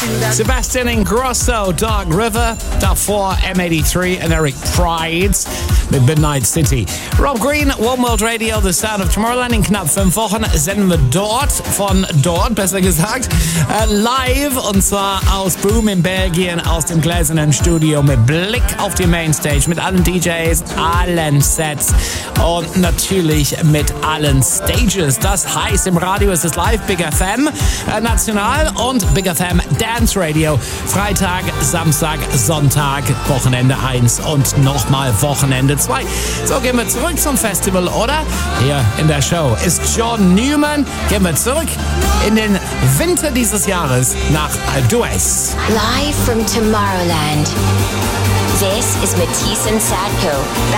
Sebastian Ingrosso, Dark River. Davor M83 und Eric Prydz mit Midnight City. Rob Green, One World Radio, The Sound of Tomorrowland. In knapp 5 Wochen senden wir von dort, besser gesagt, live. Und zwar aus Boom in Belgien, aus dem gläsernen Studio mit Blick auf die Mainstage, mit allen DJs, allen Sets und natürlich mit allen Stages. Das heißt, im Radio ist es live, Big FM National und Big FM Dance Radio. Freitag, Samstag, Sonntag, Wochenende 1 und nochmal Wochenende 2. So, gehen wir zurück zum Festival, oder? Hier in der Show ist John Newman. Gehen wir zurück in den Winter dieses Jahres nach Alpe d'Huez. Live from Tomorrowland. This is Matisse and Sadko.